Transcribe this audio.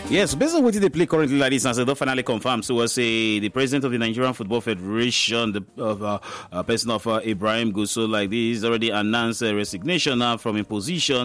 Yes, based on what they play currently like this, and so finally confirmed. So we'll say the president of the Nigerian Football Federation, the person of Ibrahim Gusso, like this, already announced a resignation now from a position